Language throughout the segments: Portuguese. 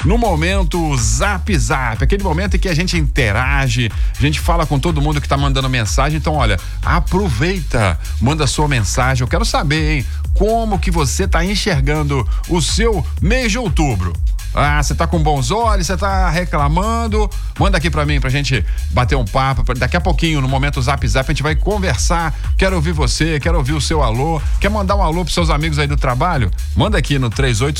no momento Zap Zap, aquele momento em que a gente interage, a gente fala com todo mundo que tá mandando mensagem. Então, olha, aproveita, manda sua mensagem. Eu quero saber, hein, como que você tá enxergando o seu mês de outubro. Ah, você tá com bons olhos, você tá reclamando? Manda aqui pra mim, pra gente bater um papo. Daqui a pouquinho, no momento Zap Zap, a gente vai conversar. Quero ouvir você, quero ouvir o seu alô. Quer mandar um alô pros seus amigos aí do trabalho? Manda aqui no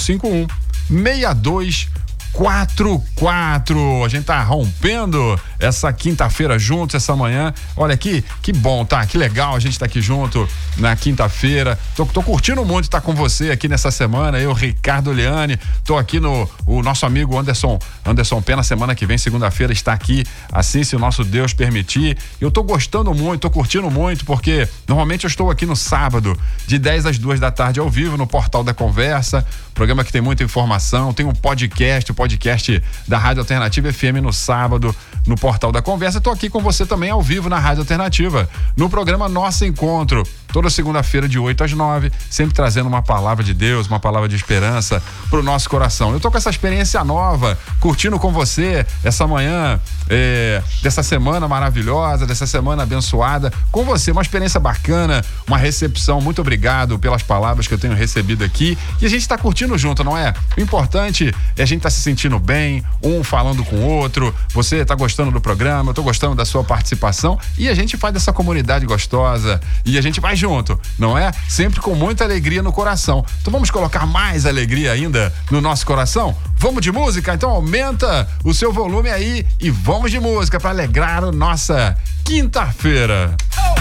3851-6244. A gente tá rompendo essa quinta-feira juntos, essa manhã. Olha aqui, que bom, tá? Que legal a gente tá aqui junto na quinta-feira. Tô curtindo muito estar com você aqui nessa semana. Eu, Ricardo Leane, tô aqui o nosso amigo Anderson Pena, semana que vem, segunda-feira, está aqui, assim, se o nosso Deus permitir. Eu tô gostando muito, tô curtindo muito, porque normalmente eu estou aqui no sábado, de 10 às 2 da tarde, ao vivo, no Portal da Conversa, programa que tem muita informação, tem um podcast, o podcast da Rádio Alternativa FM no sábado, no Portal da Conversa. Tô aqui com você também ao vivo na Rádio Alternativa, no programa Nosso Encontro, toda segunda-feira de 8 às 9, sempre trazendo uma palavra de Deus, uma palavra de esperança pro nosso coração. Eu tô com essa experiência nova, curtindo com você essa manhã, dessa semana maravilhosa, dessa semana abençoada, com você, uma experiência bacana, uma recepção. Muito obrigado pelas palavras que eu tenho recebido aqui, e a gente tá curtindo junto, não é? O importante é a gente tá se sentindo bem, um falando com o outro. Você tá gostando do programa, eu tô gostando da sua participação, e a gente faz dessa comunidade gostosa, e a gente vai junto, não é? Sempre com muita alegria no coração. Então vamos colocar mais alegria ainda no nosso coração? Vamos de música? Então aumenta o seu volume aí e vamos de música para alegrar a nossa quinta-feira.